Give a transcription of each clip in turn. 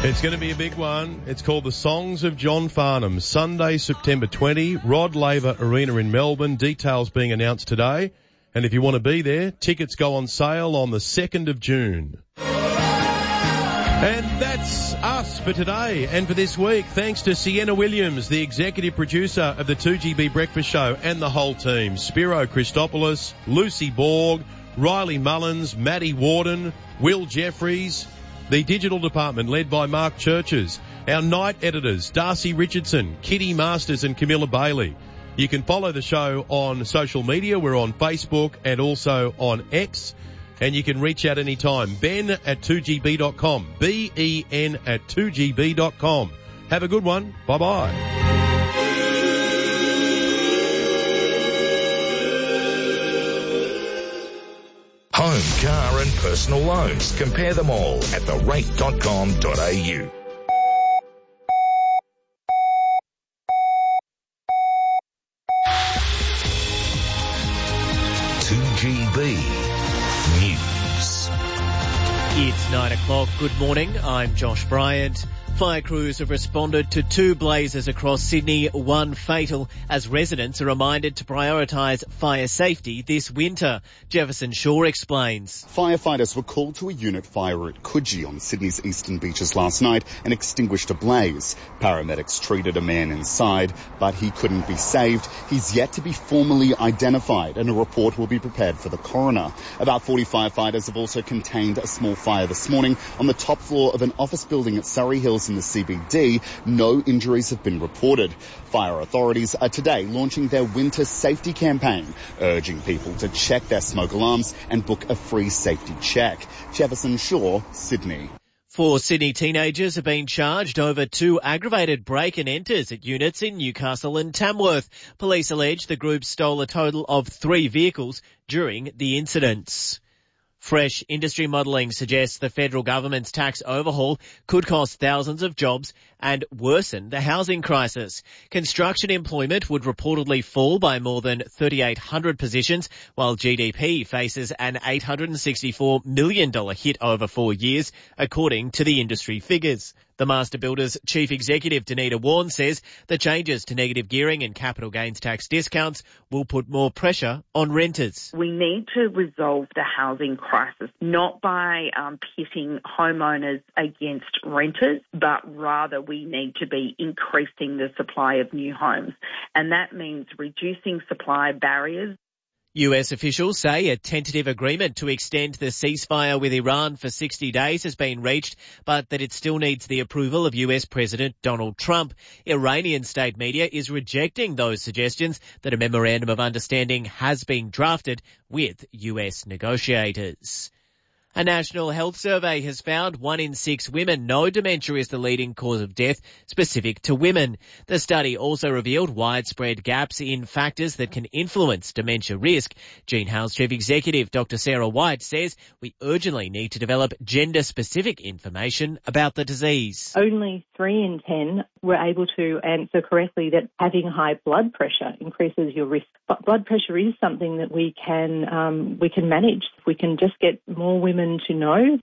It's going to be a big one. It's called The Songs of John Farnham. Sunday, September 20, Rod Laver Arena in Melbourne. Details being announced today. And if you want to be there, tickets go on sale on the 2nd of June. And that's us for today and for this week. Thanks to Sienna Williams, the executive producer of the 2GB Breakfast Show, and the whole team. Spiro Christopoulos, Lucy Borg, Riley Mullins, Maddie Warden, Will Jeffries. The digital department led by Mark Churches. Our night editors, Darcy Richardson, Kitty Masters and Camilla Bailey. You can follow the show on social media. We're on Facebook and also on X. And you can reach out anytime. Ben@2GB.com. BEN@2GB.com. Have a good one. Bye-bye. Home, car and personal loans. Compare them all at therate.com.au. 2GB News. It's 9 o'clock. Good morning. I'm Josh Bryant. Fire crews have responded to 2 blazes across Sydney, 1 fatal, as residents are reminded to prioritise fire safety this winter. Jefferson Shaw explains. Firefighters were called to a unit fire at Coogee on Sydney's eastern beaches last night and extinguished a blaze. Paramedics treated a man inside, but he couldn't be saved. He's yet to be formally identified, and a report will be prepared for the coroner. About 40 firefighters have also contained a small fire this morning on the top floor of an office building at Surrey Hills in the CBD. No injuries have been reported. Fire authorities are today launching their winter safety campaign, urging people to check their smoke alarms and book a free safety check. Jefferson Shaw, Sydney. 4 Sydney teenagers have been charged over 2 aggravated break and enters at units in Newcastle and Tamworth. Police allege the group stole a total of 3 vehicles during the incidents. Fresh industry modelling suggests the federal government's tax overhaul could cost thousands of jobs and worsen the housing crisis. Construction employment would reportedly fall by more than 3,800 positions, while GDP faces an $864 million hit over 4 years, according to the industry figures. The Master Builders Chief Executive, Danita Warren, says the changes to negative gearing and capital gains tax discounts will put more pressure on renters. We need to resolve the housing crisis, not by pitting homeowners against renters, but rather we need to be increasing the supply of new homes. And that means reducing supply barriers. US officials say a tentative agreement to extend the ceasefire with Iran for 60 days has been reached, but that it still needs the approval of US President Donald Trump. Iranian state media is rejecting those suggestions that a memorandum of understanding has been drafted with US negotiators. A national health survey has found 1 in 6 women know dementia is the leading cause of death specific to women. The study also revealed widespread gaps in factors that can influence dementia risk. Gene House Chief Executive Dr. Sarah White says we urgently need to develop gender-specific information about the disease. Only 3 in 10 were able to answer correctly that having high blood pressure increases your risk. But blood pressure is something that we can manage. If we can just get more women to know.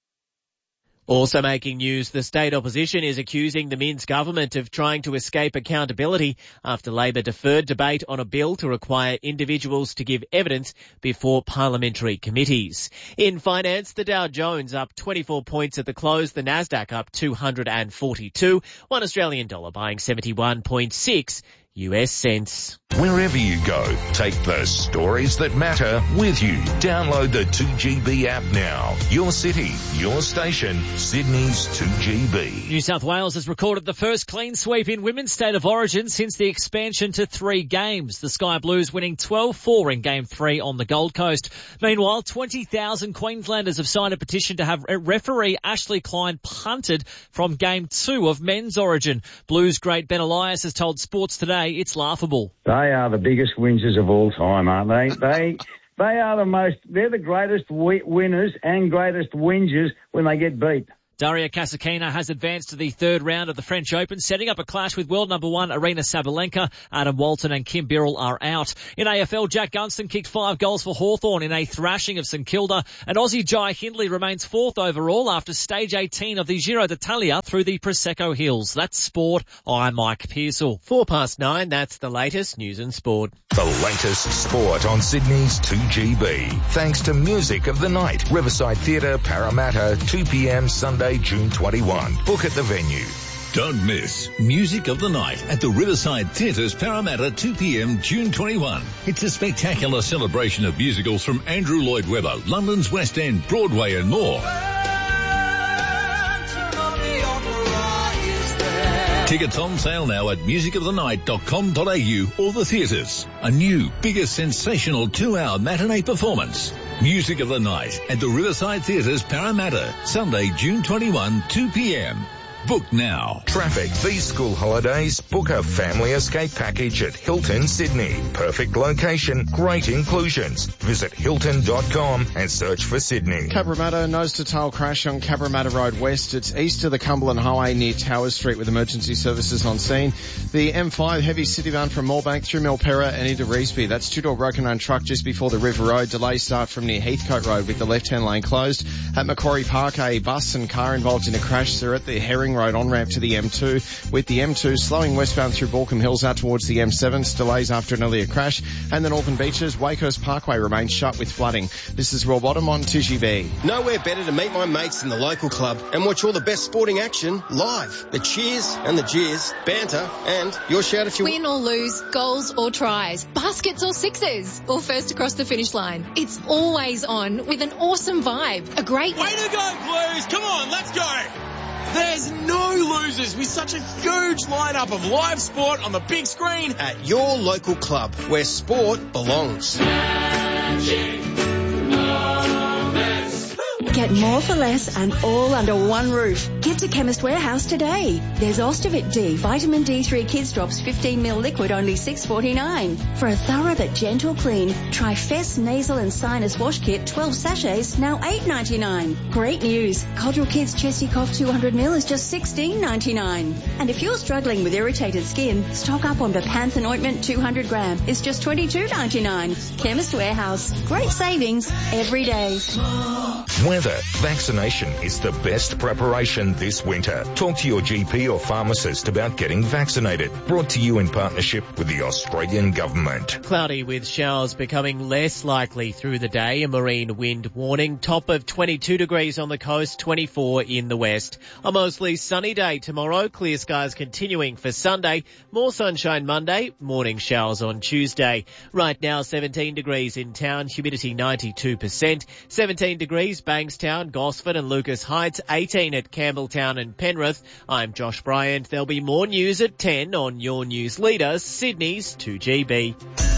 Also making news, the state opposition is accusing the Minns government of trying to escape accountability after Labor deferred debate on a bill to require individuals to give evidence before parliamentary committees. In finance, the Dow Jones up 24 points at the close, the Nasdaq up 242, $1 Australian buying 71.6 US cents. Wherever you go, take the stories that matter with you. Download the 2GB app now. Your city, your station, Sydney's 2GB. New South Wales has recorded the first clean sweep in women's state of origin since the expansion to 3 games. The Sky Blues winning 12-4 in Game 3 on the Gold Coast. Meanwhile, 20,000 Queenslanders have signed a petition to have referee Ashley Klein punted from Game 2 of men's origin. Blues great Ben Elias has told Sports Today it's laughable. They are the biggest whingers of all time, aren't they? They're the greatest winners and greatest whingers when they get beat. Daria Kasatkina has advanced to the third round of the French Open, setting up a clash with world number 1 Arina Sabalenka. Adam Walton and Kim Birrell are out. In AFL, Jack Gunston kicked 5 goals for Hawthorn in a thrashing of St Kilda, and Aussie Jai Hindley remains 4th overall after stage 18 of the Giro d'Italia through the Prosecco Hills. That's sport. I'm Mike Pearsall. 9:04, that's the latest news and sport. The latest sport on Sydney's 2GB. Thanks to Music of the Night, Riverside Theatre, Parramatta, 2 p.m. Sunday, June 21. Book at the venue. Don't miss Music of the Night at the Riverside Theatres, Parramatta, 2 p.m. June 21. It's a spectacular celebration of musicals from Andrew Lloyd Webber, London's West End, Broadway and more. Tickets on sale now at musicofthenight.com.au or the theatres. A new, bigger, sensational 2-hour matinee performance. Music of the Night at the Riverside Theatres, Parramatta, Sunday, June 21, 2 p.m. Book now. Traffic these school holidays. Book a family escape package at Hilton Sydney. Perfect location, great inclusions. Visit hilton.com and search for Sydney. Cabramatta, nose-to-tail crash on Cabramatta Road West. It's east of the Cumberland Highway near Towers Street with emergency services on scene. The M5 heavy citybound from Moorebank through Milperra and into Revesby. That's two-door broken-owned truck just before the River Road. Delays start from near Heathcote Road with the left-hand lane closed. At Macquarie Park, a bus and car involved in a crash. They're at the Herring Road on-ramp to the M2, with the M2 slowing westbound through Balcombe Hills out towards the M7. Delays after an earlier crash. And the Northern Beaches, Wakehurst Parkway remains shut with flooding. This is Roy Bottom on 2GB. Nowhere better to meet my mates in the local club and watch all the best sporting action live. The cheers and the jeers, banter, and your shout if you win or lose, goals or tries, baskets or sixes, or first across the finish line. It's always on with an awesome vibe. A great way to go, Blues! Come on, let's go! There's no losers with such a huge lineup of live sport on the big screen at your local club where sport belongs. Get more for less and all under one roof. Get to Chemist Warehouse today. There's Ostovit D, Vitamin D3 Kids Drops 15ml liquid, only $6.49. For a thorough but gentle clean, try Fess Nasal and Sinus Wash Kit 12 sachets, now $8.99. Great news. Codral Kids Chesty Cough 200ml is just $16.99. And if you're struggling with irritated skin, stock up on Bepanthen Ointment 200 gram. It's just $22.99. Chemist Warehouse. Great savings every day. Weather. Vaccination is the best preparation this winter. Talk to your GP or pharmacist about getting vaccinated. Brought to you in partnership with the Australian Government. Cloudy with showers becoming less likely through the day. A marine wind warning. Top of 22 degrees on the coast, 24 in the west. A mostly sunny day tomorrow. Clear skies continuing for Sunday. More sunshine Monday. Morning showers on Tuesday. Right now 17 degrees in town. Humidity 92%. 17 degrees Bankstown, Gosford and Lucas Heights, 18 at Campbelltown and Penrith. I'm Josh Bryant. There'll be more news at 10 on your news leader, Sydney's 2GB.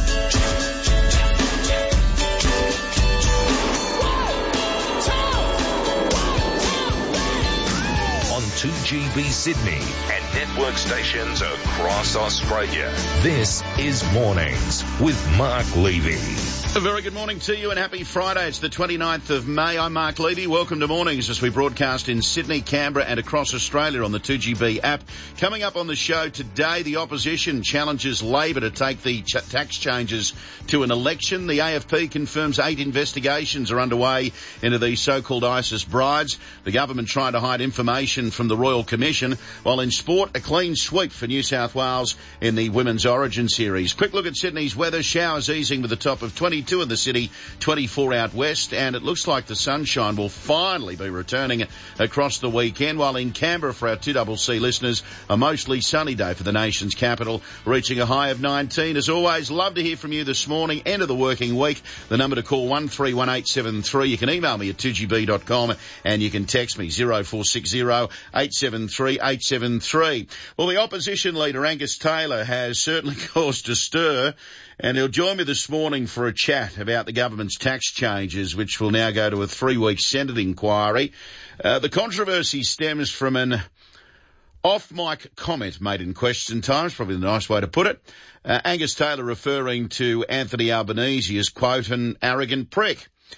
On 2GB Sydney and network stations across Australia. This is Mornings with Mark Levy. A very good morning to you and happy Friday. It's the 29th of May. I'm Mark Levy. Welcome to Mornings as we broadcast in Sydney, Canberra and across Australia on the 2GB app. Coming up on the show today, the opposition challenges Labor to take the tax changes to an election. The AFP confirms 8 investigations are underway into these so-called ISIS brides. The government trying to hide information from the Royal Commission. While in sport, a clean sweep for New South Wales in the Women's Origin Series. Quick look at Sydney's weather. Showers easing with a top of 22 in the city, 24 out west, and it looks like the sunshine will finally be returning across the weekend, while in Canberra for our 2CC listeners, a mostly sunny day for the nation's capital, reaching a high of 19. As always, love to hear from you this morning, end of the working week. The number to call 131873. You can email me at 2gb.com and you can text me 0460 873 873. Well, the opposition leader Angus Taylor has certainly caused a stir, and he'll join me this morning for a chat about the government's tax changes, which will now go to a 3-week Senate inquiry. The controversy stems from an off-mic comment made in Question Time, is probably the nice way to put it. Angus Taylor referring to Anthony Albanese as, quote, an arrogant prick.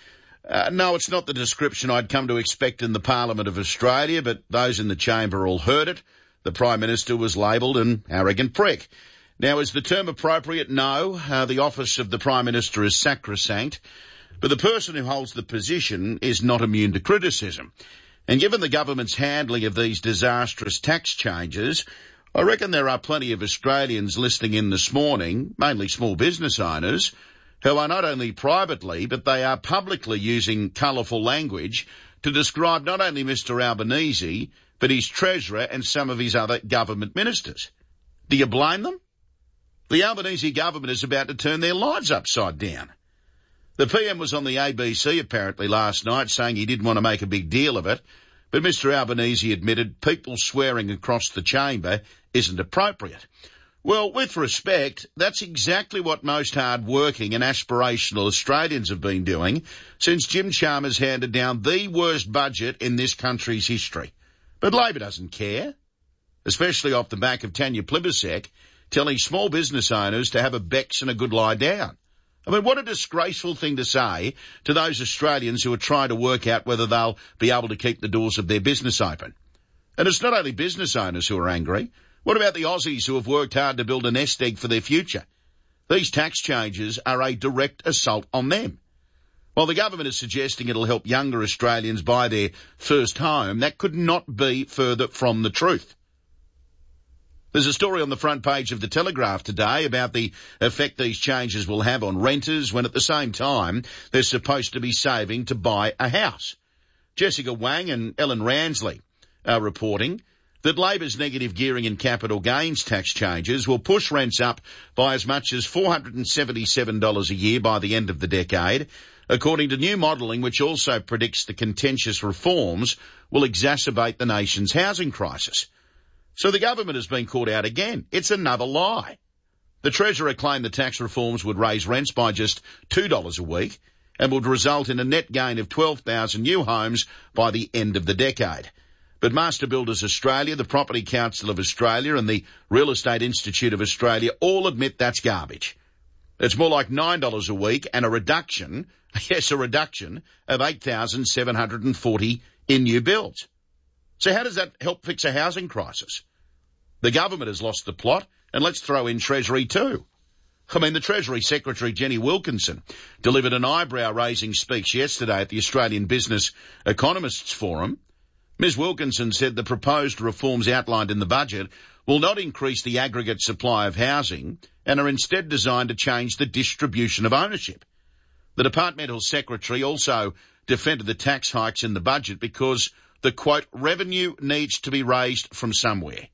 No, it's not the description I'd come to expect in the Parliament of Australia, but those in the chamber all heard it. The Prime Minister was labelled an arrogant prick. Now, is the term appropriate? No. The office of the Prime Minister is sacrosanct, but the person who holds the position is not immune to criticism. And given the government's handling of these disastrous tax changes, I reckon there are plenty of Australians listening in this morning, mainly small business owners, who are not only privately, but they are publicly using colourful language to describe not only Mr Albanese, but his Treasurer and some of his other government ministers. Do you blame them? The Albanese government is about to turn their lives upside down. The PM was on the ABC apparently last night saying he didn't want to make a big deal of it, but Mr Albanese admitted people swearing across the chamber isn't appropriate. Well, with respect, that's exactly what most hard-working and aspirational Australians have been doing since Jim Chalmers handed down the worst budget in this country's history. But Labor doesn't care, especially off the back of Tanya Plibersek telling small business owners to have a Bex and a good lie down. I mean, what a disgraceful thing to say to those Australians who are trying to work out whether they'll be able to keep the doors of their business open. And it's not only business owners who are angry. What about the Aussies who have worked hard to build a nest egg for their future? These tax changes are a direct assault on them. While the government is suggesting it'll help younger Australians buy their first home, that could not be further from the truth. There's a story on the front page of The Telegraph today about the effect these changes will have on renters when at the same time they're supposed to be saving to buy a house. Jessica Wang and Ellen Ransley are reporting that Labor's negative gearing and capital gains tax changes will push rents up by as much as $477 a year by the end of the decade, according to new modelling which also predicts the contentious reforms will exacerbate the nation's housing crisis. So the government has been caught out again. It's another lie. The Treasurer claimed the tax reforms would raise rents by just $2 a week and would result in a net gain of 12,000 new homes by the end of the decade. But Master Builders Australia, the Property Council of Australia and the Real Estate Institute of Australia all admit that's garbage. It's more like $9 a week and a reduction of 8,740 in new builds. So how does that help fix a housing crisis? The government has lost the plot, and let's throw in Treasury too. I mean, the Treasury Secretary, Jenny Wilkinson, delivered an eyebrow-raising speech yesterday at the Australian Business Economists Forum. Ms Wilkinson said the proposed reforms outlined in the budget will not increase the aggregate supply of housing and are instead designed to change the distribution of ownership. The departmental secretary also defended the tax hikes in the budget because the, quote, revenue needs to be raised from somewhere.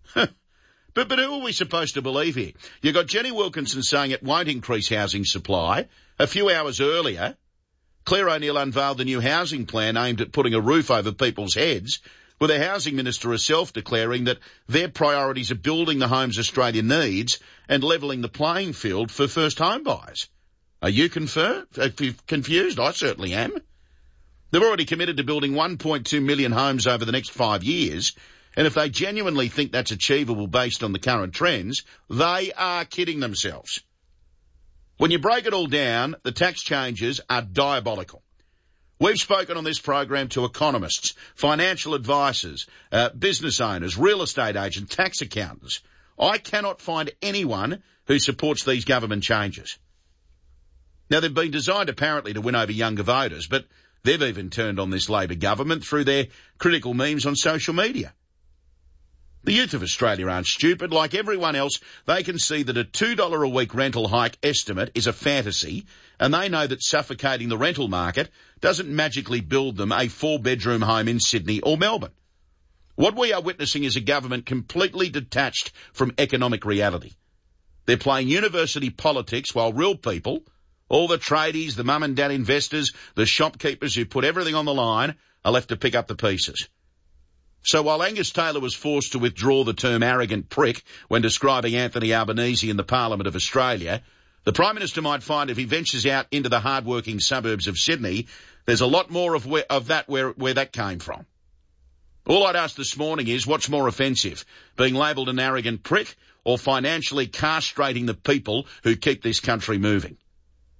But who are we supposed to believe here? You've got Jenny Wilkinson saying it won't increase housing supply. A few hours earlier, Claire O'Neill unveiled the new housing plan aimed at putting a roof over people's heads, with the housing minister herself declaring that their priorities are building the homes Australia needs and levelling the playing field for first home buyers. Are you confused? I certainly am. They've already committed to building 1.2 million homes over the next 5 years, and if they genuinely think that's achievable based on the current trends, they are kidding themselves. When you break it all down, the tax changes are diabolical. We've spoken on this program to economists, financial advisors, business owners, real estate agents, tax accountants. I cannot find anyone who supports these government changes. Now, they've been designed apparently to win over younger voters, but they've even turned on this Labor government through their critical memes on social media. The youth of Australia aren't stupid. Like everyone else, they can see that a $2 a week rental hike estimate is a fantasy, and they know that suffocating the rental market doesn't magically build them a 4-bedroom home in Sydney or Melbourne. What we are witnessing is a government completely detached from economic reality. They're playing university politics while real people, all the tradies, the mum and dad investors, the shopkeepers who put everything on the line, are left to pick up the pieces. So while Angus Taylor was forced to withdraw the term arrogant prick when describing Anthony Albanese in the Parliament of Australia, the Prime Minister might find if he ventures out into the hard-working suburbs of Sydney, there's a lot more of that where that came from. All I'd ask this morning is, what's more offensive, being labelled an arrogant prick or financially castrating the people who keep this country moving?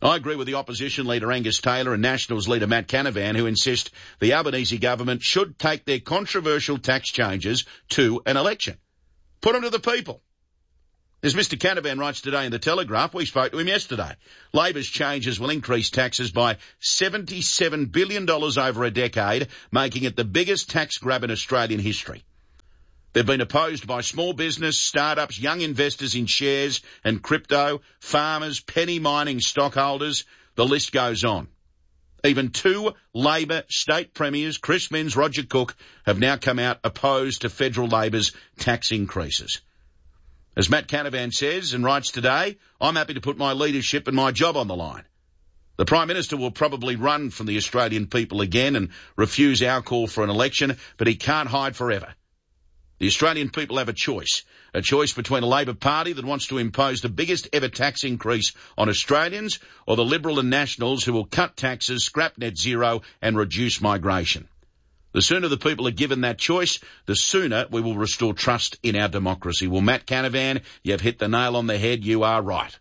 I agree with the opposition leader Angus Taylor and Nationals leader Matt Canavan, who insist the Albanese government should take their controversial tax changes to an election. Put them to the people. As Mr Canavan writes today in the Telegraph, we spoke to him yesterday. Labor's changes will increase taxes by $77 billion over a decade, making it the biggest tax grab in Australian history. They've been opposed by small business, startups, young investors in shares and crypto, farmers, penny mining stockholders. The list goes on. Even two Labor state premiers, Chris Minns, Roger Cook, have now come out opposed to federal Labor's tax increases. As Matt Canavan says and writes today, I'm happy to put my leadership and my job on the line. The Prime Minister will probably run from the Australian people again and refuse our call for an election, but he can't hide forever. The Australian people have a choice between a Labor Party that wants to impose the biggest ever tax increase on Australians or the Liberal and Nationals who will cut taxes, scrap net zero and reduce migration. The sooner the people are given that choice, the sooner we will restore trust in our democracy. Well, Matt Canavan, you've hit the nail on the head. You are right.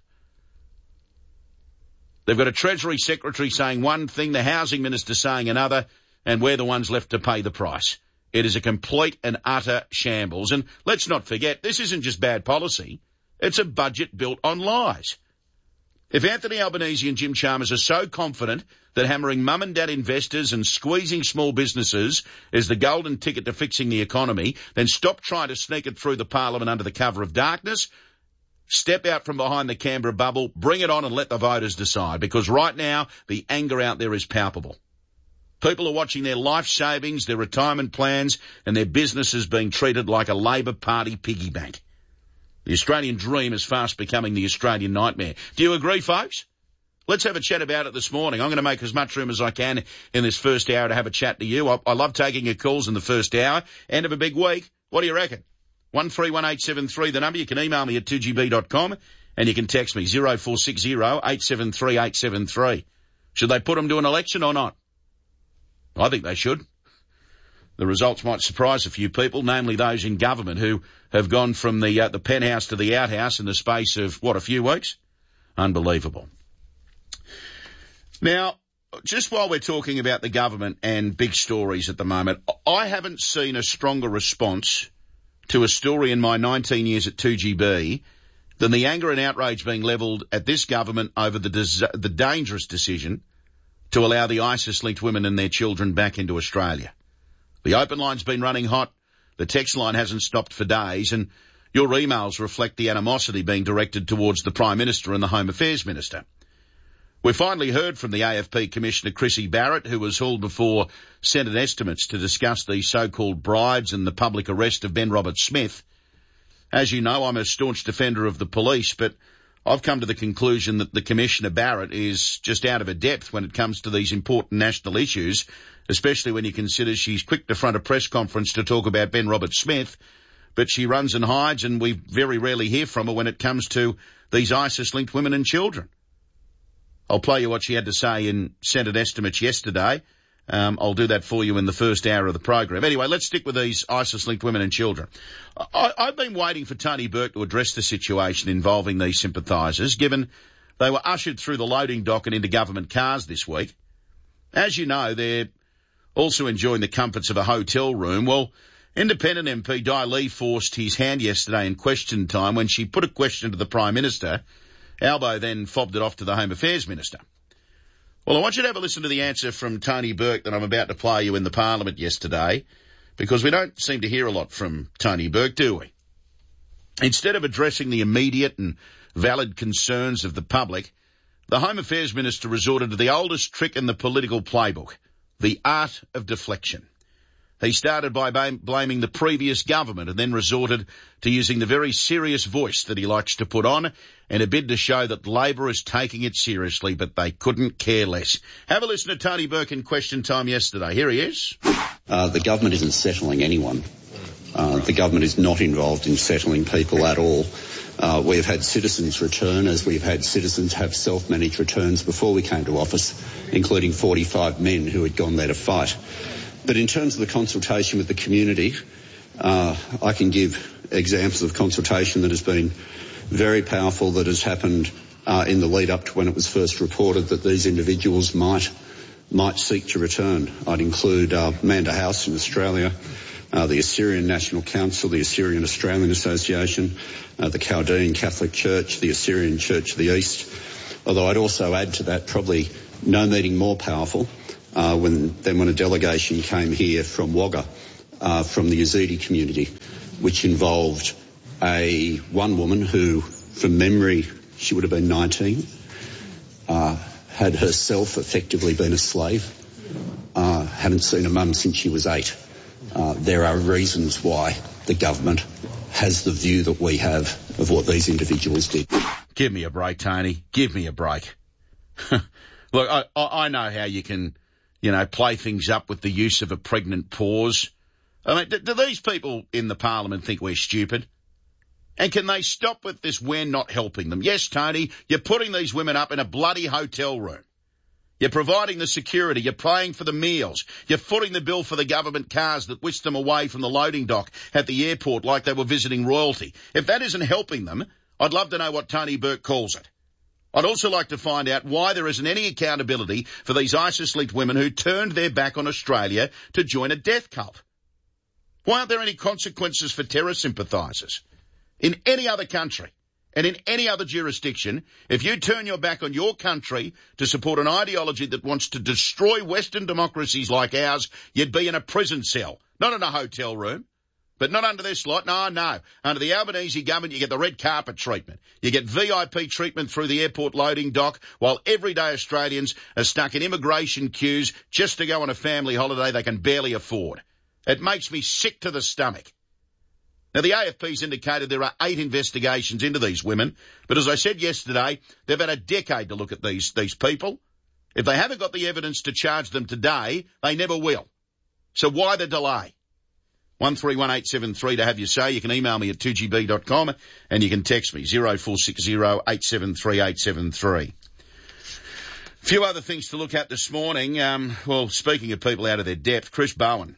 They've got a Treasury Secretary saying one thing, the Housing Minister saying another, and we're the ones left to pay the price. It is a complete and utter shambles. And let's not forget, this isn't just bad policy. It's a budget built on lies. If Anthony Albanese and Jim Chalmers are so confident that hammering mum and dad investors and squeezing small businesses is the golden ticket to fixing the economy, then stop trying to sneak it through the parliament under the cover of darkness. Step out from behind the Canberra bubble, bring it on and let the voters decide, because right now the anger out there is palpable. People are watching their life savings, their retirement plans and their businesses being treated like a Labor Party piggy bank. The Australian dream is fast becoming the Australian nightmare. Do you agree, folks? Let's have a chat about it this morning. I'm going to make as much room as I can in this first hour to have a chat to you. I love taking your calls in the first hour. End of a big week. What do you reckon? 131873, the number. You can email me at 2gb.com and you can text me 0460 873 873. Should they put them to an election or not? I think they should. The results might surprise a few people, namely those in government who have gone from the penthouse to the outhouse in the space of, a few weeks? Unbelievable. Now, just while we're talking about the government and big stories at the moment, I haven't seen a stronger response to a story in my 19 years at 2GB than the anger and outrage being levelled at this government over the dangerous decision to allow the ISIS-linked women and their children back into Australia. The open line's been running hot, the text line hasn't stopped for days, and your emails reflect the animosity being directed towards the Prime Minister and the Home Affairs Minister. We finally heard from the AFP Commissioner Chrissy Barrett, who was hauled before Senate estimates to discuss the so-called bribes and the public arrest of Ben Roberts-Smith. As you know, I'm a staunch defender of the police, but I've come to the conclusion that the Commissioner Barrett is just out of her depth when it comes to these important national issues, especially when you consider she's quick to front a press conference to talk about Ben Roberts-Smith, but she runs and hides and we very rarely hear from her when it comes to these ISIS-linked women and children. I'll play you what she had to say in Senate estimates yesterday. I'll do that for you in the first hour of the program. Anyway, let's stick with these ISIS-linked women and children. I've been waiting for Tony Burke to address the situation involving these sympathisers, given they were ushered through the loading dock and into government cars this week. As you know, they're also enjoying the comforts of a hotel room. Well, Independent MP Di Lee forced his hand yesterday in question time when she put a question to the Prime Minister. Albo then fobbed it off to the Home Affairs Minister. Well, I want you to have a listen to the answer from Tony Burke that I'm about to play you in the Parliament yesterday, because we don't seem to hear a lot from Tony Burke, do we? Instead of addressing the immediate and valid concerns of the public, the Home Affairs Minister resorted to the oldest trick in the political playbook, the art of deflection. He started by blaming the previous government and then resorted to using the very serious voice that he likes to put on in a bid to show that Labor is taking it seriously, but they couldn't care less. Have a listen to Tony Burke in question time yesterday. Here he is. The government isn't settling anyone. The government is not involved in settling people at all. We have had citizens return, as we've had citizens have self-managed returns before we came to office, including 45 men who had gone there to fight. But in terms of the consultation with the community, I can give examples of consultation that has been very powerful, that has happened in the lead up to when it was first reported that these individuals might seek to return. I'd include Manda House in Australia, the Assyrian National Council, the Assyrian Australian Association, the Chaldean Catholic Church, the Assyrian Church of the East. Although I'd also add to that probably no meeting more powerful when a delegation came here from Wagga, from the Yazidi community, which involved one woman who, from memory, she would have been 19, had herself effectively been a slave, hadn't seen her mum since she was 8. There are reasons why the government has the view that we have of what these individuals did. Give me a break, Tony. Give me a break. Look, I know how you can, play things up with the use of a pregnant pause. I mean, do these people in the parliament think we're stupid? And can they stop with this we're not helping them? Yes, Tony, you're putting these women up in a bloody hotel room. You're providing the security. You're paying for the meals. You're footing the bill for the government cars that whisk them away from the loading dock at the airport like they were visiting royalty. If that isn't helping them, I'd love to know what Tony Burke calls it. I'd also like to find out why there isn't any accountability for these ISIS-linked women who turned their back on Australia to join a death cult. Why aren't there any consequences for terror sympathisers? In any other country and in any other jurisdiction, if you turn your back on your country to support an ideology that wants to destroy Western democracies like ours, you'd be in a prison cell, not in a hotel room. But not under this lot. No. Under the Albanese government, you get the red carpet treatment. You get VIP treatment through the airport loading dock, while everyday Australians are stuck in immigration queues just to go on a family holiday they can barely afford. It makes me sick to the stomach. Now, the AFP's indicated there are 8 investigations into these women, but as I said yesterday, they've had a decade to look at these people. If they haven't got the evidence to charge them today, they never will. So why the delay? 131873 to have your say. You can email me at 2gb.com and you can text me 0460 873 873. A few other things to look at this morning. Speaking of people out of their depth, Chris Bowen.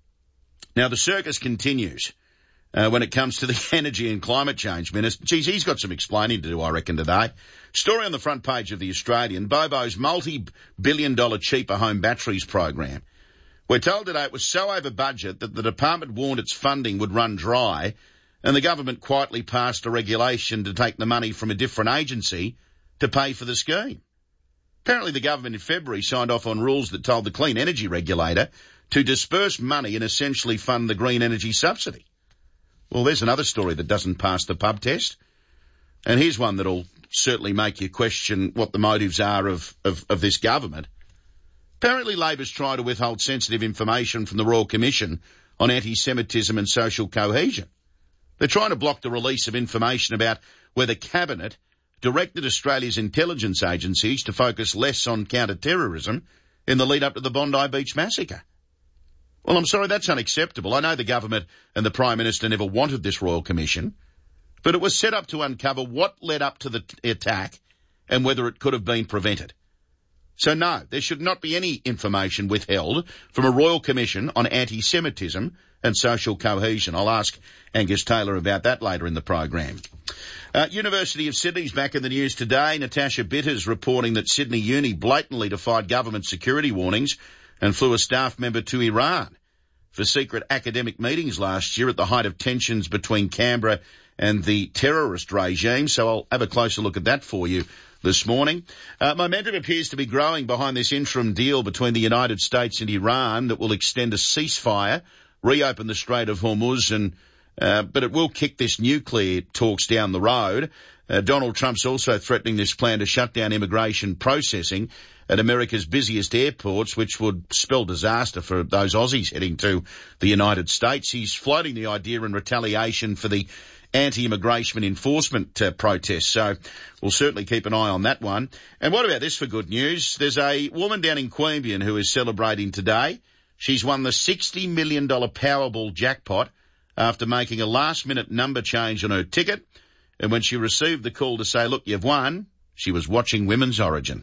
Now, the circus continues when it comes to the energy and climate change minister. Geez, he's got some explaining to do, I reckon, today. Story on the front page of The Australian, Bobo's multi-billion-dollar cheaper home batteries program. We're told today it was so over budget that the department warned its funding would run dry, and the government quietly passed a regulation to take the money from a different agency to pay for the scheme. Apparently the government in February signed off on rules that told the Clean Energy Regulator to disperse money and essentially fund the green energy subsidy. Well, there's another story that doesn't pass the pub test. And here's one that'll certainly make you question what the motives are of this government. Apparently Labor's trying to withhold sensitive information from the Royal Commission on anti-Semitism and social cohesion. They're trying to block the release of information about whether Cabinet directed Australia's intelligence agencies to focus less on counter-terrorism in the lead up to the Bondi Beach massacre. Well, I'm sorry, that's unacceptable. I know the government and the Prime Minister never wanted this Royal Commission, but it was set up to uncover what led up to the attack and whether it could have been prevented. So no, there should not be any information withheld from a Royal Commission on anti-Semitism and social cohesion. I'll ask Angus Taylor about that later in the program. University of Sydney's back in the news today. Natasha Bitters reporting that Sydney Uni blatantly defied government security warnings and flew a staff member to Iran for secret academic meetings last year at the height of tensions between Canberra and the terrorist regime. So I'll have a closer look at that for you this morning. Momentum appears to be growing behind this interim deal between the United States and Iran that will extend a ceasefire, reopen the Strait of Hormuz, but it will kick this nuclear talks down the road. Donald Trump's also threatening this plan to shut down immigration processing at America's busiest airports, which would spell disaster for those Aussies heading to the United States. He's floating the idea in retaliation for the anti-immigration enforcement protests. So we'll certainly keep an eye on that one. And what about this for good news? There's a woman down in Queanbeyan who is celebrating today. She's won the $60 million Powerball jackpot after making a last-minute number change on her ticket. And when she received the call to say, look, you've won, she was watching Women's Origin.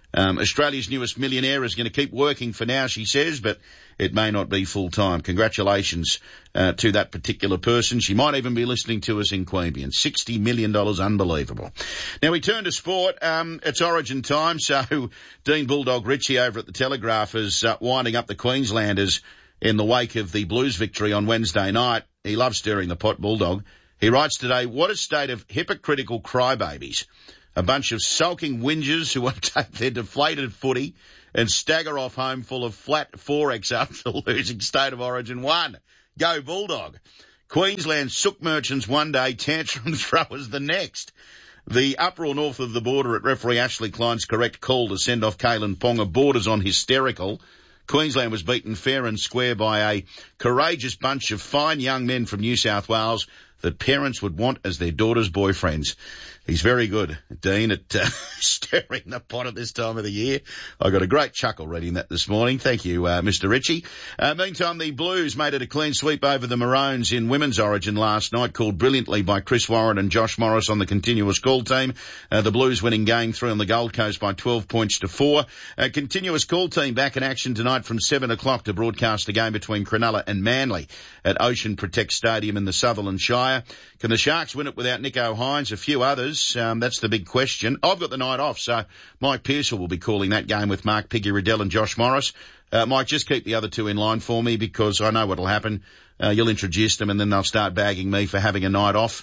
Australia's newest millionaire is going to keep working for now, she says, but it may not be full time. Congratulations to that particular person. She might even be listening to us in Queanbeyan. $60 million, unbelievable. Now we turn to sport. It's Origin time, so Dean Bulldog Ritchie over at the Telegraph is winding up the Queenslanders in the wake of the Blues victory on Wednesday night. He loves stirring the pot, Bulldog. He writes today, what a state of hypocritical crybabies. A bunch of sulking whingers who want to take their deflated footy and stagger off home full of flat 4x after losing State of Origin 1. Go Bulldog. Queensland sook merchants one day, tantrum throwers the next. The uproar north of the border at referee Ashley Klein's correct call to send off Kalen Ponga borders on hysterical. Queensland was beaten fair and square by a courageous bunch of fine young men from New South Wales that parents would want as their daughters' boyfriends. He's very good, Dean, at stirring the pot at this time of the year. I got a great chuckle reading that this morning. Thank you, Mr. Ritchie. Meantime, the Blues made it a clean sweep over the Maroons in Women's Origin last night, called brilliantly by Chris Warren and Josh Morris on the continuous call team. The Blues winning game 3 on the Gold Coast by 12 points to 4. Continuous call team back in action tonight from 7 o'clock to broadcast a game between Cronulla and Manly at Ocean Protect Stadium in the Sutherland Shire. Can the Sharks win it without Nico Hines? A few others. That's the big question. I've got the night off, so Mike Pearsall will be calling that game with Mark Piggy-Riddell and Josh Morris. Mike, just keep the other two in line for me because I know what'll happen. You'll introduce them and then they'll start bagging me for having a night off.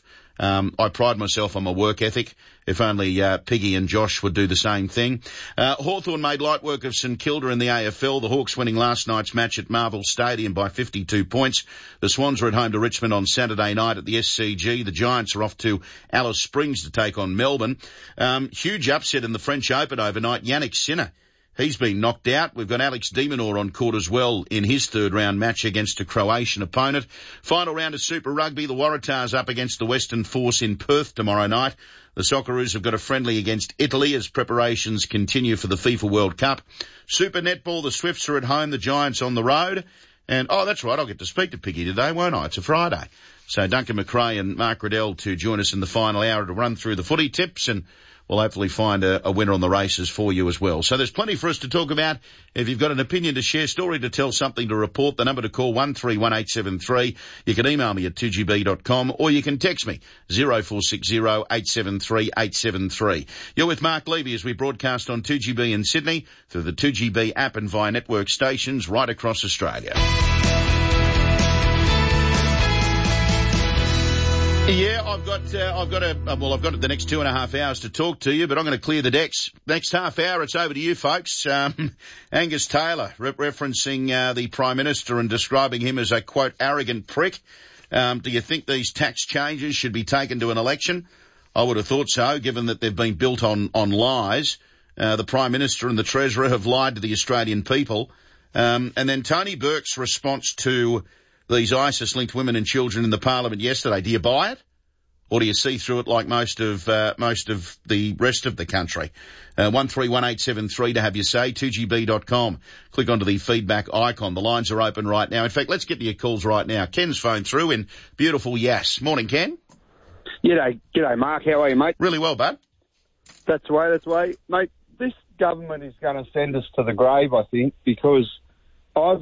I pride myself on my work ethic. If only Piggy and Josh would do the same thing. Hawthorn made light work of St Kilda in the AFL. The Hawks winning last night's match at Marvel Stadium by 52 points. The Swans are at home to Richmond on Saturday night at the SCG. The Giants are off to Alice Springs to take on Melbourne. Huge upset in the French Open overnight. Yannick Sinner. He's been knocked out. We've got Alex de Minaur on court as well in his third round match against a Croatian opponent. Final round of Super Rugby. The Waratahs up against the Western Force in Perth tomorrow night. The Socceroos have got a friendly against Italy as preparations continue for the FIFA World Cup. Super Netball. The Swifts are at home. The Giants on the road. And, oh, that's right. I'll get to speak to Piggy today, won't I? It's a Friday. So Duncan McRae and Mark Riddell to join us in the final hour to run through the footy tips, and we'll hopefully find a winner on the races for you as well. So there's plenty for us to talk about. If you've got an opinion to share, story to tell, something to report, the number to call 131873. You can email me at 2gb.com or you can text me 0460 873 873. You're with Mark Levy as we broadcast on 2GB in Sydney through the 2GB app and via network stations right across Australia. Yeah, I've got the next 2.5 hours to talk to you, but I'm going to clear the decks. Next half hour, it's over to you folks. Angus Taylor, referencing the Prime Minister and describing him as a, quote, arrogant prick. Do you think these tax changes should be taken to an election? I would have thought so, given that they've been built on lies. The Prime Minister and the Treasurer have lied to the Australian people. And then Tony Burke's response to these ISIS-linked women and children in the Parliament yesterday. Do you buy it? Or do you see through it like most of the rest of the country? 131873 to have your say, 2gb.com. Click onto the feedback icon. The lines are open right now. In fact, let's get to your calls right now. Ken's phoned through in beautiful Yass. Morning, Ken. G'day, Mark. How are you, mate? Really well, bud. That's the way. Mate, this government is going to send us to the grave, I think, because my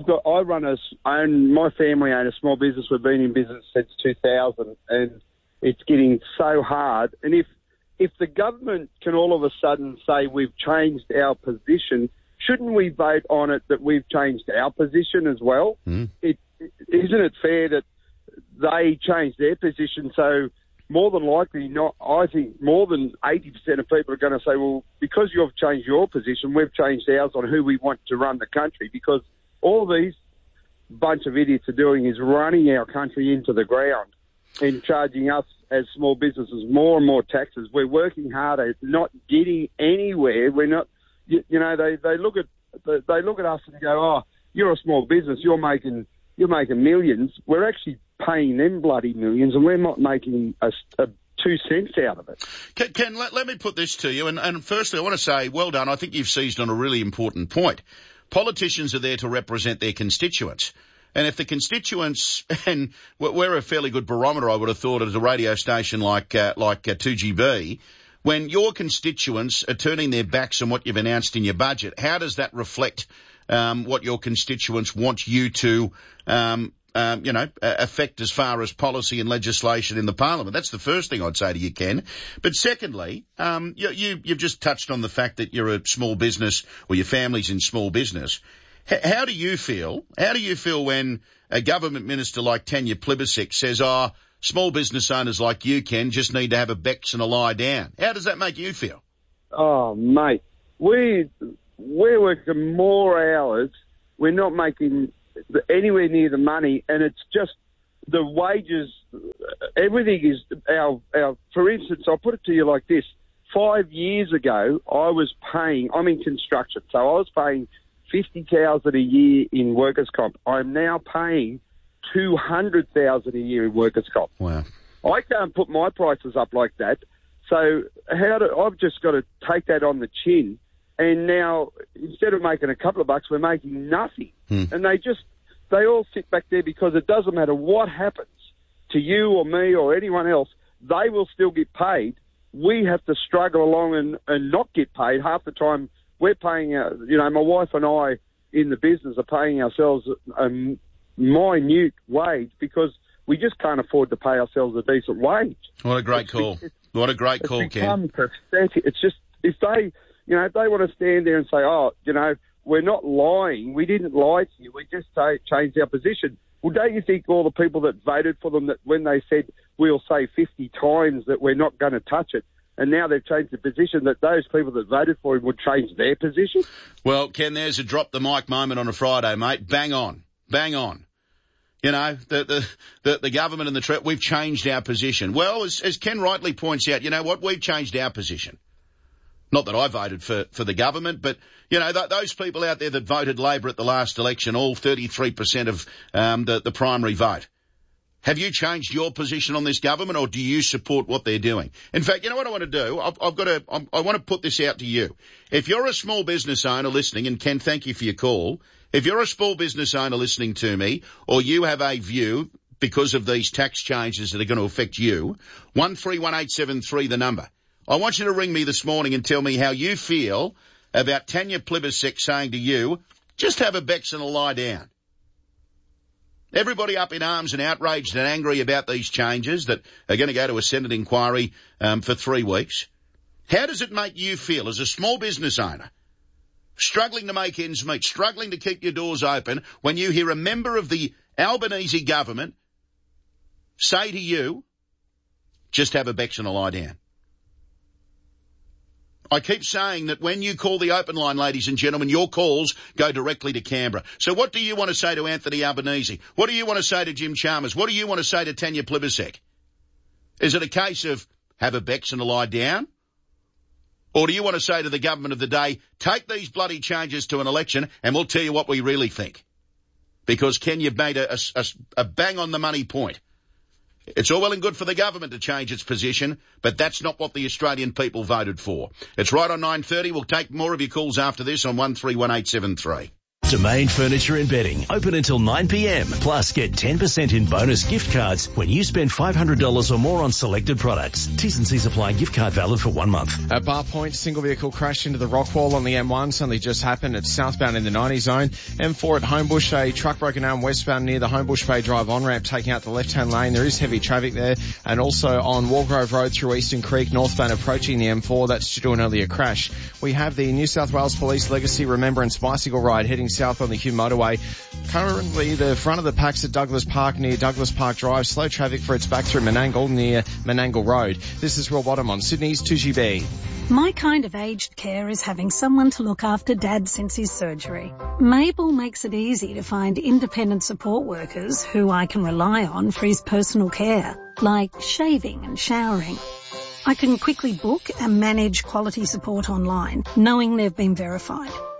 family own a small business. We've been in business since 2000, and it's getting so hard. And if the government can all of a sudden say we've changed our position, shouldn't we vote on it that we've changed our position as well? Isn't it fair that they changed their position? So more than likely, I think more than 80% of people are going to say, well, because you've changed your position, we've changed ours on who we want to run the country, because all these bunch of idiots are doing is running our country into the ground and charging us as small businesses more and more taxes. We're working harder, not getting anywhere. We're not, they look at us and go, oh, you're a small business, you're making millions. We're actually paying them bloody millions, and we're not making a 2 cents out of it. Ken, let me put this to you, and firstly, I want to say, well done. I think you've seized on a really important point. Politicians are there to represent their constituents. And if the constituents, and we're a fairly good barometer, I would have thought, at a radio station like 2GB, When your constituents are turning their backs on what you've announced in your budget, how does that reflect what your constituents want you to, affect as far as policy and legislation in the parliament? That's the first thing I'd say to you, Ken. But secondly, you've just touched on the fact that you're a small business, or your family's in small business. How do you feel? How do you feel when a government minister like Tanya Plibersek says, small business owners like you, Ken, just need to have a Bex and a lie down? How does that make you feel? Oh, mate, we're working more hours. We're not making anywhere near the money, and it's just the wages. Everything is our. For instance, I'll put it to you like this: 5 years ago, I'm in construction, so I was paying $50,000 a year in workers' comp. I'm now paying $200,000 a year in workers' comp. Wow! I can't put my prices up like that. So I've just got to take that on the chin. And now, instead of making a couple of bucks, we're making nothing. And they all sit back there because it doesn't matter what happens to you or me or anyone else, they will still get paid. We have to struggle along and not get paid. Half the time we're paying, my wife and I in the business are paying ourselves a minute wage because we just can't afford to pay ourselves a decent wage. What a great call. What a great call, Ken. It's become pathetic. It's just, if they want to stand there and say, we're not lying, we didn't lie to you, we just changed our position. Well, don't you think all the people that voted for them, that when they said we'll say 50 times that we're not going to touch it, and now they've changed the position, that those people that voted for him would change their position? Well, Ken, there's a drop the mic moment on a Friday, mate. Bang on. Bang on. The government and the we've changed our position. Well, as Ken rightly points out, you know what? We've changed our position. Not that I voted for the government, but, those people out there that voted Labor at the last election, all 33% of the primary vote. Have you changed your position on this government, or do you support what they're doing? In fact, you know what I want to do? I want to put this out to you. If you're a small business owner listening, and Ken, thank you for your call. If you're a small business owner listening to me, or you have a view because of these tax changes that are going to affect you, 131873 the number. I want you to ring me this morning and tell me how you feel about Tanya Plibersek saying to you, just have a Bex and a lie down. Everybody up in arms and outraged and angry about these changes that are going to go to a Senate inquiry for 3 weeks. How does it make you feel as a small business owner, struggling to make ends meet, struggling to keep your doors open, when you hear a member of the Albanese government say to you, just have a Bex and a lie down? I keep saying that when you call the open line, ladies and gentlemen, your calls go directly to Canberra. So what do you want to say to Anthony Albanese? What do you want to say to Jim Chalmers? What do you want to say to Tanya Plibersek? Is it a case of have a Bex and a lie down? Or do you want to say to the government of the day, take these bloody changes to an election and we'll tell you what we really think? Because, Ken, you've made a bang on the money point. It's all well and good for the government to change its position, but that's not what the Australian people voted for. It's right on 9:30. We'll take more of your calls after this on 131873. Domain Furniture and Bedding, open until 9 p.m. Plus, get 10% in bonus gift cards when you spend $500 or more on selected products. T's and C's apply. Gift card valid for 1 month. At Bar Point, single vehicle crashed into the rock wall on the M1. Something just happened. It's southbound in the 90 zone. M4 at Homebush, a truck broken down westbound near the Homebush Bay Drive on-ramp, taking out the left-hand lane. There is heavy traffic there. And also on Walgrove Road through Eastern Creek, northbound approaching the M4. That's due to an earlier crash. We have the New South Wales Police Legacy Remembrance Bicycle Ride heading south on the Hume Motorway. Currently, the front of the pack's at Douglas Park near Douglas Park Drive. Slow traffic for its back through Menangle near Menangle Road. This is Will Bottom on Sydney's 2GB. My kind of aged care is having someone to look after Dad since his surgery. Mabel makes it easy to find independent support workers who I can rely on for his personal care, like shaving and showering. I can quickly book and manage quality support online, knowing they've been verified.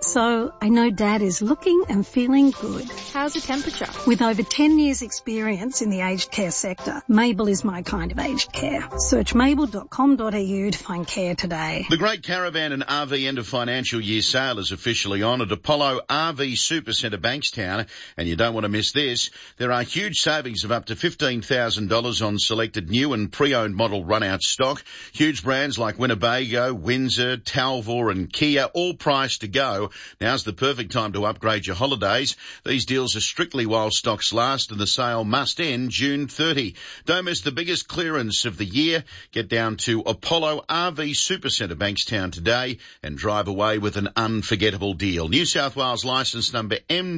So I know Dad is looking and feeling good. How's the temperature? With over 10 years experience in the aged care sector, Mabel is my kind of aged care. Search mabel.com.au to find care today. The Great Caravan and RV End of Financial Year sale is officially on at Apollo RV Supercentre Bankstown, and you don't want to miss this. There are huge savings of up to $15,000 on selected new and pre-owned model run-out stock. Huge brands like Winnebago, Windsor, Talvor and Kia, all priced to go. Now's the perfect time to upgrade your holidays. These deals are strictly while stocks last, and the sale must end June 30. Don't miss the biggest clearance of the year. Get down to Apollo RV Supercentre Bankstown today and drive away with an unforgettable deal. New South Wales licence number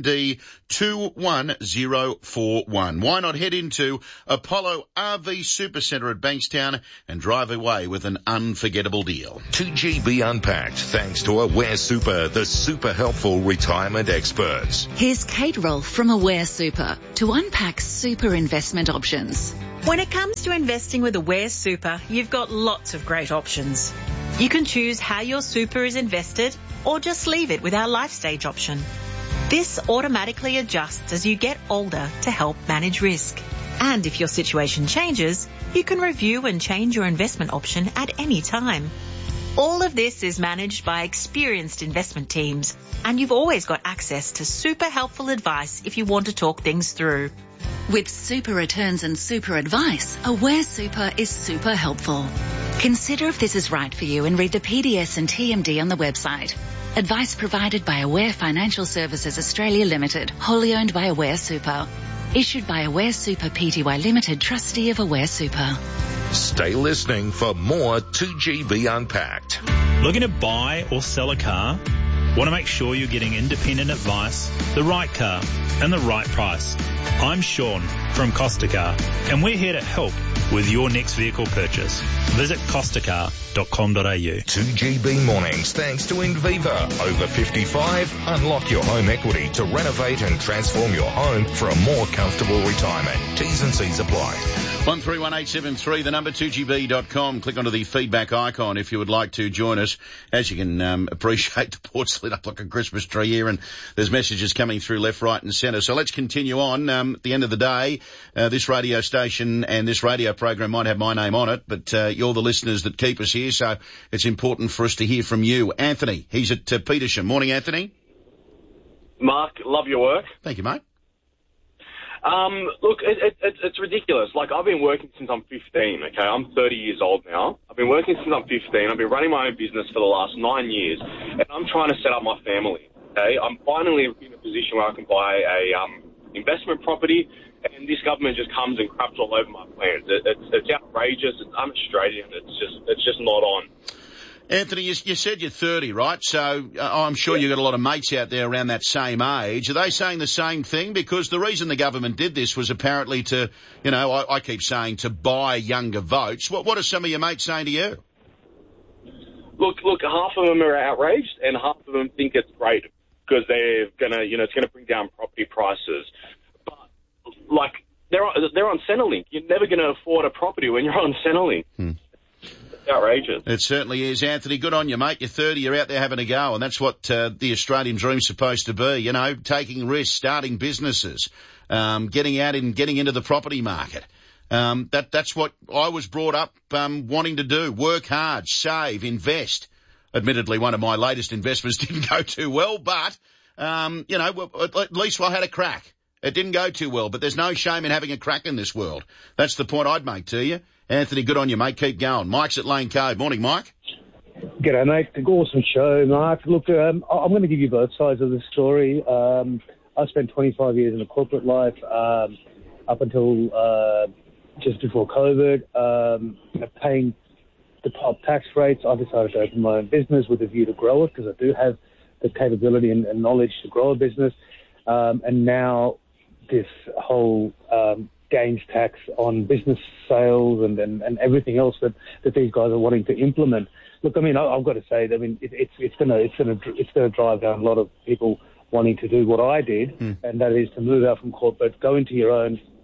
MD21041. Why not head into Apollo RV Supercentre at Bankstown and drive away with an unforgettable deal. 2GB Unpacked, thanks to Aware Super, the super helpful retirement experts. Here's Kate Rolfe from Aware Super to unpack super investment options. When it comes to investing with Aware Super, you've got lots of great options. You can choose how your super is invested or just leave it with our life stage option. This automatically adjusts as you get older to help manage risk. And if your situation changes, you can review and change your investment option at any time. All of this is managed by experienced investment teams, and you've always got access to super helpful advice if you want to talk things through. With super returns and super advice, Aware Super is super helpful. Consider if this is right for you and read the PDS and TMD on the website. Advice provided by Aware Financial Services Australia Limited, wholly owned by Aware Super. Issued by Aware Super Pty Limited, trustee of Aware Super. Stay listening for more 2GB Unpacked. Looking to buy or sell a car? Want to make sure you're getting independent advice, the right car, and the right price. I'm Sean from Costa Car, and we're here to help with your next vehicle purchase. Visit costacar.com.au. 2GB Mornings, thanks to Inviva. Over 55, unlock your home equity to renovate and transform your home for a more comfortable retirement. T's and C's apply. 131873, the number 2GB.com. Click onto the feedback icon if you would like to join us. As you can appreciate, the port's lit up like a Christmas tree here, and there's messages coming through left, right and centre. So let's continue on. At the end of the day, this radio station and this radio program might have my name on it, but you're the listeners that keep us here, so it's important for us to hear from you. Anthony, he's at Petersham. Morning, Anthony. Mark, love your work. Thank you, mate. Look, it's ridiculous. Like, I've been working since I'm 15, okay? I'm 30 years old now. I've been working since I'm 15. I've been running my own business for the last 9 years, and I'm trying to set up my family, okay? I'm finally in a position where I can buy a investment property, and this government just comes and craps all over my plans. It's outrageous. It's un-Australian. It's just not on. Anthony, you said you're 30, right? So I'm sure you've got a lot of mates out there around that same age. Are they saying the same thing? Because the reason the government did this was apparently to, you know, I keep saying to buy younger votes. What are some of your mates saying to you? Look, half of them are outraged and half of them think it's great because they're gonna, it's gonna bring down property prices. But like, they're on Centrelink. You're never gonna afford a property when you're on Centrelink. Outrageous. It certainly is, Anthony. Good on you, mate. You're 30, you're out there having a go, and that's what the Australian dream's supposed to be, you know, taking risks, starting businesses, getting out and getting into the property market. That's what I was brought up wanting to do. Work hard, save, invest. Admittedly, one of my latest investments didn't go too well, but, at least I had a crack. It didn't go too well, but there's no shame in having a crack in this world. That's the point I'd make to you. Anthony, good on you, mate. Keep going. Mike's at Lane Cove. Morning, Mike. G'day, mate. Awesome show, Mark. Look, I'm going to give you both sides of the story. I spent 25 years in the corporate life up until just before COVID, paying the top tax rates. I decided to open my own business with a view to grow it because I do have the capability and knowledge to grow a business. And now this whole gains tax on business sales and everything else that these guys are wanting to implement. Look, I mean, I've got to say, I mean, it's going to drive down a lot of people wanting to do what I did, and that is to move out from corporate, go into your own,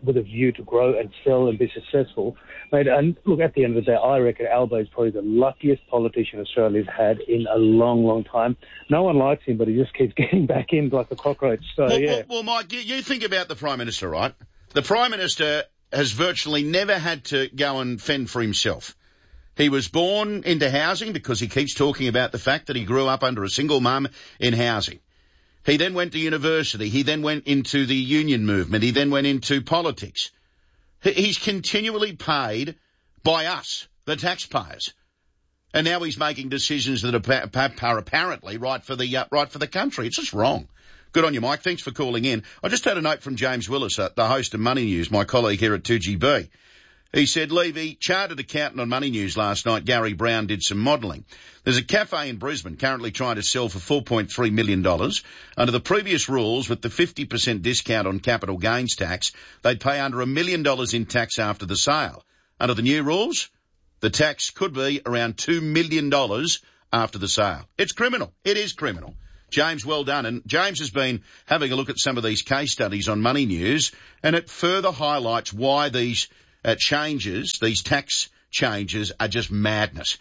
with a view to grow and sell and be successful. Mate, and look, at the end of the day, I reckon Albo is probably the luckiest politician Australia's had in a long, long time. No one likes him, but he just keeps getting back in like a cockroach. So, Well, Mike, you think about the Prime Minister, right? The Prime Minister has virtually never had to go and fend for himself. He was born into housing because he keeps talking about the fact that he grew up under a single mum in housing. He then went to university. He then went into the union movement. He then went into politics. He's continually paid by us, the taxpayers. And now he's making decisions that are apparently right for the country. It's just wrong. Good on you, Mike. Thanks for calling in. I just had a note from James Willis, the host of Money News, my colleague here at 2GB. He said, Levy, chartered accountant on Money News last night, Gary Brown, did some modelling. There's a cafe in Brisbane currently trying to sell for $4.3 million. Under the previous rules, with the 50% discount on capital gains tax, they'd pay under $1 million in tax after the sale. Under the new rules, the tax could be around $2 million after the sale. It's criminal. It is criminal. James, well done. And James has been having a look at some of these case studies on Money News, and it further highlights why these changes, these tax changes, are just madness.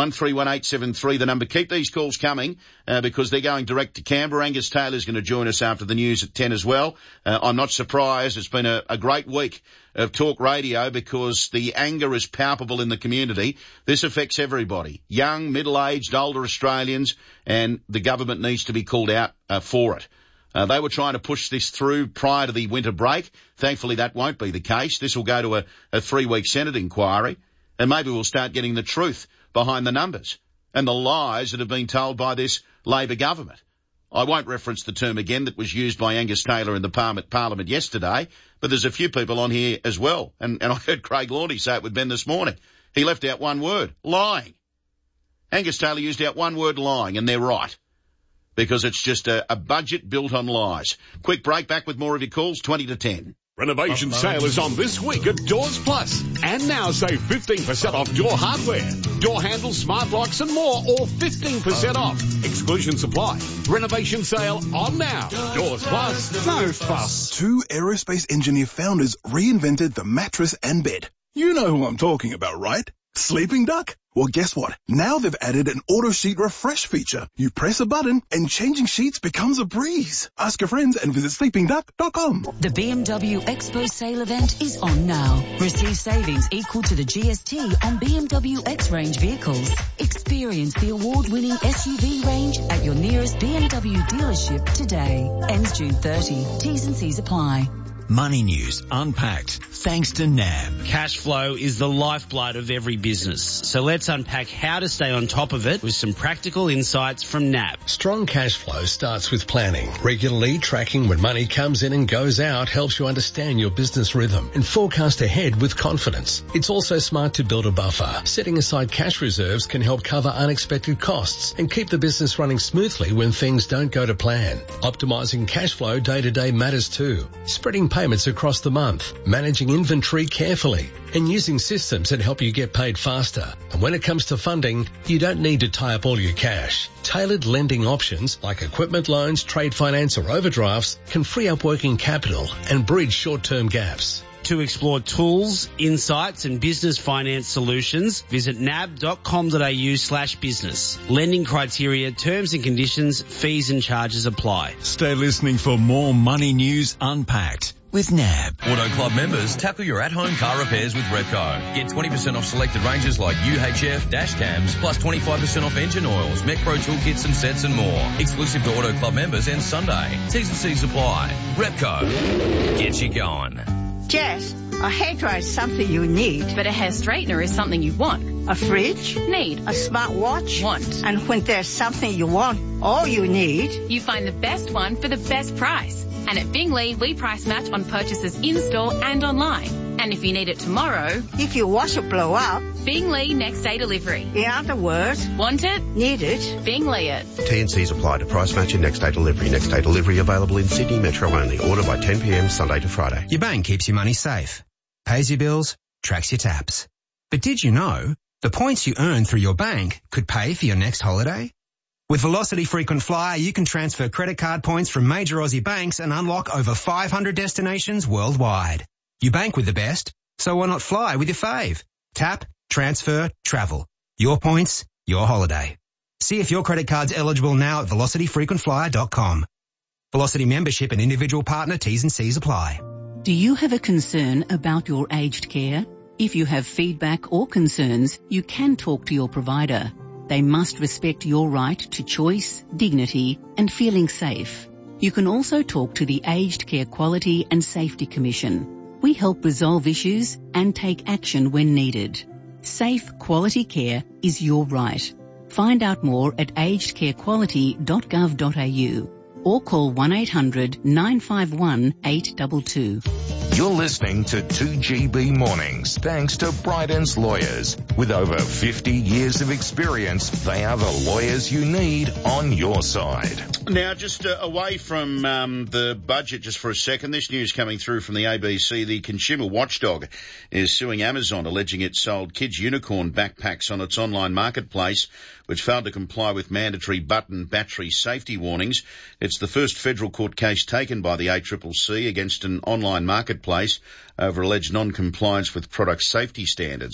131873, the number. Keep these calls coming because they're going direct to Canberra. Angus Taylor's going to join us after the news at 10 as well. I'm not surprised. It's been a great week of talk radio because the anger is palpable in the community. This affects everybody, young, middle-aged, older Australians, and the government needs to be called out for it. They were trying to push this through prior to the winter break. Thankfully, that won't be the case. This will go to a 3-week Senate inquiry, and maybe we'll start getting the truth behind the numbers and the lies that have been told by this Labor government. I won't reference the term again that was used by Angus Taylor in the Parliament yesterday, but there's a few people on here as well. And I heard Craig Laundy say it with Ben this morning. He left out one word, lying. Angus Taylor used out one word, lying, and they're right. Because it's just a budget built on lies. Quick break, back with more of your calls, 20 to 10. Renovation sale is on this week at Doors Plus. And now save 15% off door hardware, door handles, smart locks and more, all 15% off. Exclusions apply. Renovation sale on now. Doors Plus. No fuss. Two aerospace engineer founders reinvented the mattress and bed. You know who I'm talking about, right? Sleeping Duck? Well, guess what? Now they've added an auto sheet refresh feature. You press a button and changing sheets becomes a breeze. Ask your friends and visit sleepingduck.com. The BMW Expo sale event is on now. Receive savings equal to the GST on BMW X-Range vehicles. Experience the award-winning SUV range at your nearest BMW dealership today. Ends June 30. T's and C's apply. Money News Unpacked, thanks to NAB. Cash flow is the lifeblood of every business. So let's unpack how to stay on top of it with some practical insights from NAB. Strong cash flow starts with planning. Regularly tracking when money comes in and goes out helps you understand your business rhythm and forecast ahead with confidence. It's also smart to build a buffer. Setting aside cash reserves can help cover unexpected costs and keep the business running smoothly when things don't go to plan. Optimizing cash flow day to day matters too. Spreading payments across the month, managing inventory carefully, and using systems that help you get paid faster. And when it comes to funding, you don't need to tie up all your cash. Tailored lending options like equipment loans, trade finance or overdrafts can free up working capital and bridge short-term gaps. To explore tools, insights and business finance solutions, visit nab.com.au/business. Lending criteria, terms and conditions, fees and charges apply. Stay listening for more Money News Unpacked with NAB. Auto Club members, tackle your at-home car repairs with Repco. Get 20% off selected ranges like UHF, dash cams, plus 25% off engine oils, MechPro toolkits and sets and more. Exclusive to Auto Club members and Sunday. T's and C's apply. Repco. Get you going. Jess, a hairdryer is something you need. But a hair straightener is something you want. A fridge? Need. A smartwatch? Want. And when there's something you want, all you need, you find the best one for the best price. And at Bingley, we price match on purchases in-store and online. And if you need it tomorrow, if your washer blow up, Bingley next day delivery. In other words, want it? Need it? Bingley it. T&Cs apply to price match and next day delivery. Next day delivery available in Sydney Metro only. Order by 10 p.m. Sunday to Friday. Your bank keeps your money safe, pays your bills, tracks your taps. But did you know the points you earn through your bank could pay for your next holiday? With Velocity Frequent Flyer, you can transfer credit card points from major Aussie banks and unlock over 500 destinations worldwide. You bank with the best, so why not fly with your fave? Tap, transfer, travel. Your points, your holiday. See if your credit card's eligible now at velocityfrequentflyer.com. Velocity membership and individual partner T's and C's apply. Do you have a concern about your aged care? If you have feedback or concerns, you can talk to your provider. They must respect your right to choice, dignity, and feeling safe. You can also talk to the Aged Care Quality and Safety Commission. We help resolve issues and take action when needed. Safe, quality care is your right. Find out more at agedcarequality.gov.au or call 1-800-951-822. You're listening to 2GB Mornings, thanks to Bryden's Lawyers. With over 50 years of experience, they are the lawyers you need on your side. Now, just away from the budget just for a second, this news coming through from the ABC. The consumer watchdog is suing Amazon, alleging it sold kids' unicorn backpacks on its online marketplace, which failed to comply with mandatory button battery safety warnings. It's the first federal court case taken by the ACCC against an online marketplace over alleged non-compliance with product safety standards.